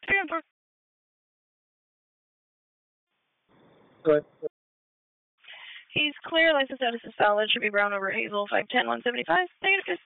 314. Go ahead. He's clear. License notice is valid. Should be brown over hazel. 510 175. Negative.